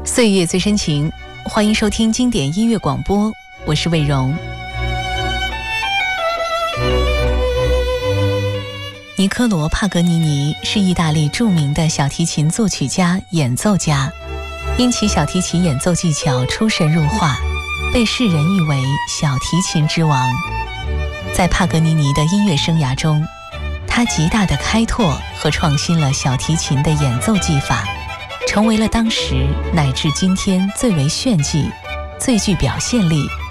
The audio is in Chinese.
岁月最深情，欢迎收听经典音乐广播，我是魏荣。尼科罗·帕格尼尼是意大利著名的小提琴作曲家、演奏家，因其小提琴演奏技巧出神入化，被世人誉为小提琴之王。在帕格尼尼的音乐生涯中，他极大地开拓和创新了小提琴的演奏技法，成为了当时乃至今天最为炫技、最具表现力